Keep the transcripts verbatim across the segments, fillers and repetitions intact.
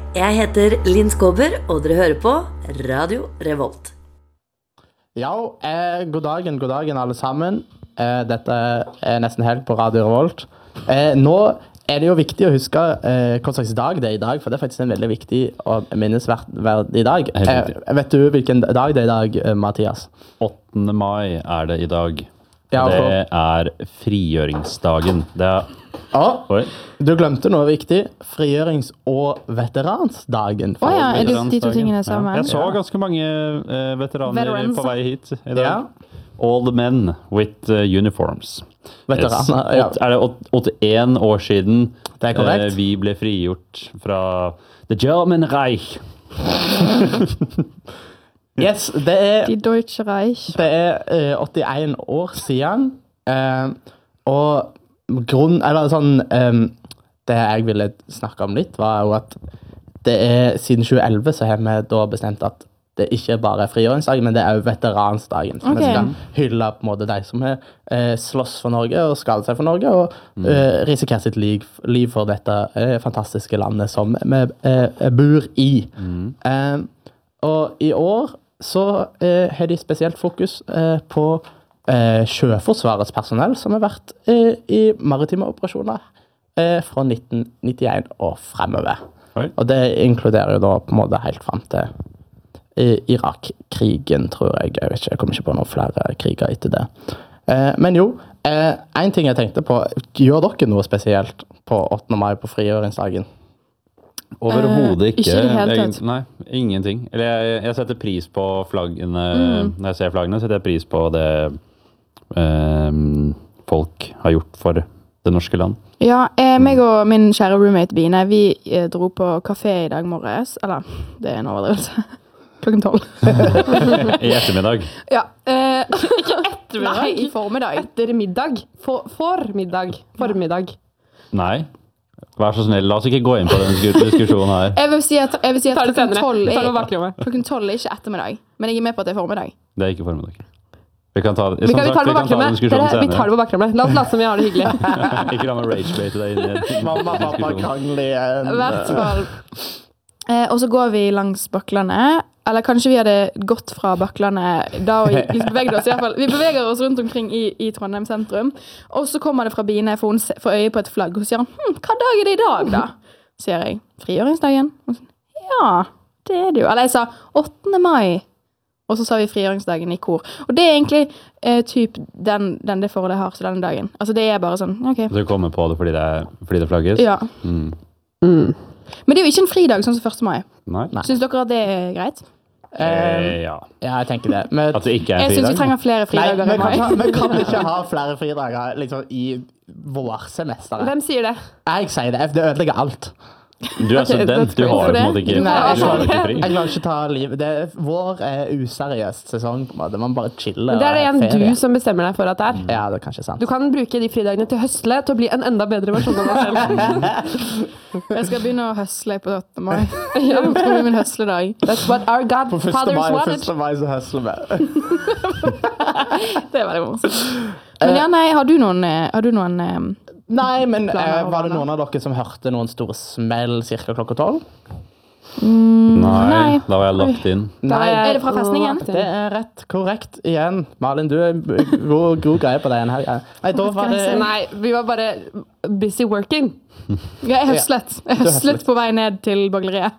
Jeg heter Linn Skåber, og dere hører på Radio Revolt. Ja, eh, god dagen, god dagen alle sammen. Eh, dette er nesten helt på Radio Revolt. Eh, nå er det jo viktig å huske eh, hva slags dag det er i dag, for det er faktisk en veldig viktig og minnesverdig dag. Eh, vet du hvilken dag det er i dag, Mathias? åttende mai er det i dag. Ja, det er frigjøringsdagen. Det er... Å, Oi. Du glemte noe viktig. Frigjørings- og veteransdagen. Å ja, er det de to tingene sammen? Jeg så ganske mange uh, veteraner Veterans. på vei hit i dag. Ja. All the men with uh, uniforms. Veteraner, Yes. ja. Åt- Er det åt- åttien år siden Det er korrekt. eh, vi ble frigjort fra The German Reich? Yes, det er, De Deutsche Reich. det er eh, åttien år siden. Eh, og grunn, eller sånn, eh, det jeg ville snakke om litt, var jo at det er siden tjue elleve så har vi da bestemt at det ikke bare er frigjøringsdagen, men det er jo veteransdagen. Så Ok. vi skal hylle på en måte de som har eh, slåss for Norge og skadet seg for Norge, og eh, risikert sitt liv, liv for dette eh, fantastiske landet som vi eh, bor i. Eh, og i år så eh, har de spesielt fokus eh, på eh, Sjøforsvarets personell som har vært eh, i maritime operasjoner eh, fra nitten nittien og fremover. Oi. Og det inkluderer jo da på en måte helt frem til eh, Irak-krigen, tror jeg. Jeg vet ikke, jeg kommer ikke på noen flere kriger etter det. Eh, men jo, eh, en ting jeg tenkte på, gjør dere noe spesielt på åttende mai på frigjøringsdagen? Overhodet Eh, ikke. ikke i det hele tatt. Egent- Nei, ingenting. Eller jeg, jeg setter pris på flaggene. Mm. Når jeg ser flaggene, setter jeg pris på det ehm, folk har gjort for det norske land. Ja, eh, meg og min kjære roommate Bine, vi eh, dro på kafé i dag morges. Eller, det er en overdrivelse. Klokken tolv. I ettermiddag. Ja. Eh, ikke ettermiddag. Nei, i formiddag. Etter middag. For, formiddag. Formiddag. Nei. Vær så snill, la oss ikke gå inn på den disku- diskusjonen her. Jeg vil si at, jeg vil si at Tar det klokken senere. tolv Vi tar det på er, bakrommet. klokken tolv er ikke ettermiddag. Men jeg er med på at det er formiddag. Det er ikke formiddag. Vi kan ta, Vi kan, vi som sagt, tar det på vi kan ta bakrommet. diskusjonen Dere, vi tar senere. det på bakrommet. La oss late som vi har det hyggelig. Ikke la meg rage-bate deg inn i en Mamma, pappa, diskusjon. krangler I igjen. hvert fall. Eh, og så går vi langs baklene. Eller kanskje vi hadde gått fra baklene da og vi beveger oss i hvert fall. Vi beveger oss rundt omkring i, i Trondheim sentrum. Og så kommer det fra Bine, for hun se- får øye på et flagg. Og så sier han, hm, hva dag er det i dag da? Sier jeg, frigjøringsdagen? Og så, ja, det er det jo. Eller jeg sa, åttende mai. Og så sa vi frigjøringsdagen i kor. Og det er egentlig eh, typ den, den det forholdet jeg har til denne dagen. Altså det er bare sånn, ok. Så du kommer på det fordi det, er, fordi det flagges? Ja. Mm. Mm. Men det er jo ikke en fridag sånn som første mai. Nei? Syns dere at det er greit? Eh, Eh, ja. ja, jeg tenker det. Men, At det ikke er Jeg en syns vi fridag? trenger flere nei, fridager vi i kan, mai. vi kan ikke ha flere fridager liksom, i vårsemesteret. Hvem sier det? Jeg sier det. Det ødelegger alt. Du er student, du har Hvorfor på en det? måte ikke, Nei, du jeg har kan, ikke fri. jeg kan ikke ta liv. Det er, vår er useriøst sesong, på en måte. Man bare chiller. Det er det og igjen ferie. du som bestemmer deg for at det er. Ja, det er kanskje sant. Du kan bruke de fridagene til å høsle til å bli en enda bedre versjon av deg selv. Jeg skal begynne å høsle på åttende mai. Ja, det blir min høsledag. That's what our På første godfathers mai, wanted. første mai så høsler vi. Det er veldig morsomt. Men ja, nei, har du noen, eh, har du noen eh, Nei, men Planer eh, og var det vaner. noen av dere som hørte noen store smell cirka klokka tolv? Nei, Nei. da var jeg lagt inn. Nei, Er det fra festningen? det er rett korrekt igjen. Malin, du er god, god greie på det en helg. Nei, da var det... Nei, vi var bare busy working. Ja, jeg høslet. Jeg høslet på vei ned til bagleriet.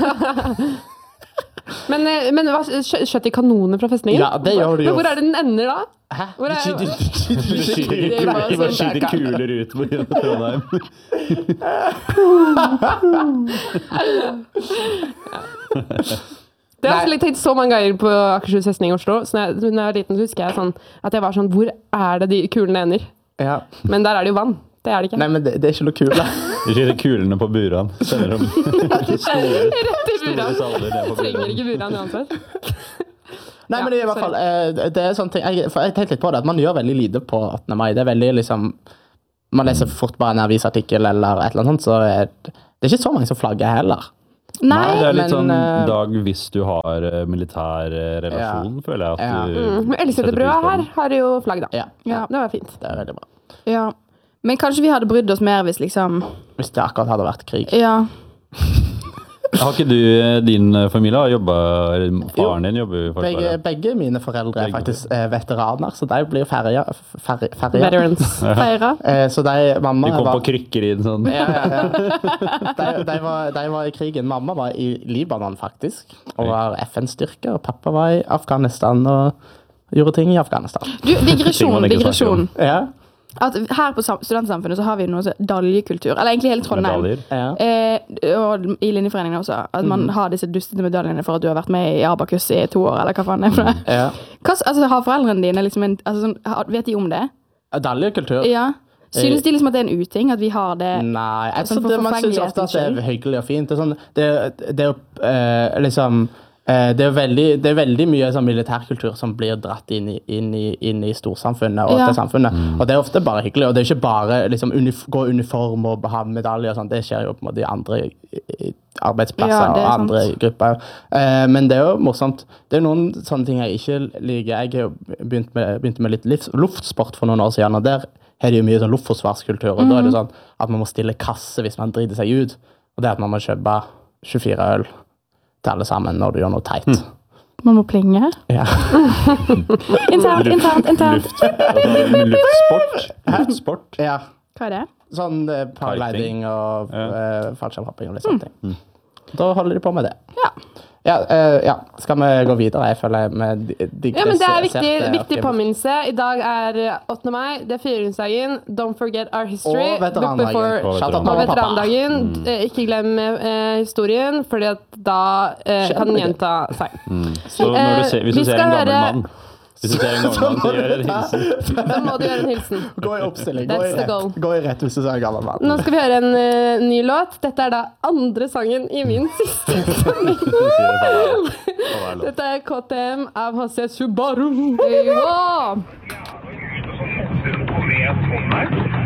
Men, eh, men hva, skjø- skjøt de kanoner fra festningen? Ja, det gjør du jo. Men hvor er det den ender da? Hæ? Hvor er- Du skyter- du skyter- du skyter- Det er bare Vi bare sånn- skyter kuler ut på Trondheim. Det har jeg også tenkt så mange ganger på Akershus festning i Oslo. Så når jeg, når jeg var liten så husker jeg sånn, at jeg var sånn, hvor er det de kulene ender? Ja. Men der er det jo vann. Det er det ikke. Nei, men det, det er ikke noe kule. Vi skyter kulene på buran. Sender dem store, Rett i store buran. salver ned på Trenger buran. ikke buran uansett. Nei, men i hvert fall, eh, det er sånne ting, jeg, for jeg tenkte litt på det, at man gjør veldig lite på åttende mai. Det er veldig liksom, man leser fort bare en avisartikkel eller et eller annet sånt, så er det, det er ikke så mange som flagger heller. Nei, Det er litt men, sånn eh, dag hvis du har eh, militær eh, relasjon, føler jeg at Ja. du Mm. Men setter Elsetebrødet pris på her den. har jo flagg da. Ja, ja, Det var fint. det er veldig bra. ja. Men kanskje vi hadde brydd oss mer hvis liksom Hvis det akkurat hadde vært krig. Ja. Har ikke du, din familie har jobbet, faren din jobber i Begge, Forsvaret? begge mine foreldre er Begge. faktisk eh, veteraner, så de blir ferja. Ferja. ferja. Veterans. Feira. Eh, så de, mamma De kom var, på krykker inn sånn. ja, ja, ja. De, de, var, de var i krigen. Mamma var i Libanon, faktisk, og var F N-styrke. Og pappa var i Afghanistan og gjorde ting i Afghanistan. Du, digresjon, Ting man ikke snakker om. digresjon. Ja, At her på sam- studentsamfunnet så har vi noe sånn daljekultur. Eller egentlig hele Trondheim. Medaljer. ja. Eh, og i linjeforeningen også. At man har disse dustete medaljene for at du har vært med i Abakus i to år, eller hva faen det er for det. ja. Hva, s- altså, har foreldrene dine liksom en altså, sånn, har- Vet de om det? Daljekultur? Ja. Synes de liksom at det er en uting? At vi har det? Nei, jeg Sånn tror for det, man syns ofte at det forfengelighetens er hyggelig og fint. Det er, sånn, det, det er jo eh, liksom eh, det, er veldig, det er veldig mye sånn militærkultur som blir dratt inn i, inn i, inn i storsamfunnet og Ja. til samfunnet. Og det er ofte bare hyggelig. Og det er ikke bare liksom, unif gå i uniform og ha medaljer og sånn. Det skjer jo på en måte i andre i arbeidsplasser Ja, det er og andre sant. grupper. Eh, men det er jo morsomt. Det er noen sånne ting jeg ikke liker. Jeg har jo begynt med, begynte med litt livs, luftsport for noen år siden, og der er det jo mye sånn luftforsvarskultur, og da er det sånn at man må stille kasse hvis man driter seg ut, og det er at man må kjøpe tjuefire øl til alle sammen når du gjør noe teit. Man må plinge? Ja. Internt, internt, internt. Luft, altså, luftsport. Luftsport. ja. Hva er det? Sånn eh, paragliding og Ja. eh, fallskjermhopping og litt sånne ting. Da holder de på med det. Ja. Ja, eh, ja. Skal vi gå videre? Jeg føler vi digreserte. Ja, men Det er viktig, viktig ok. påminnelse. I dag er åttende mai. Det er frigjøringsdagen. Don't forget our history. Og veterandagen. Look before- Og Shout out Og mamma og pappa. veterandagen. Eh, Ikke glem eh, historien, fordi at da eh, kan den Skjønner gjenta seg. Så når du ser, hvis vi du ser skal en gammel høre- mann Hvis du ser en gammel mann, så gjør en hilsen. Da må du gjøre en hilsen. Gå i oppstilling. Gå i, That's the goal. rett. Gå i rett hvis du ser en gammel mann. Nå skal vi høre en eh, ny låt. Dette er da andre sangen i min siste sending. Så sier det, "Hva er lov?" Dette er K T M av H C Subaru. Ja.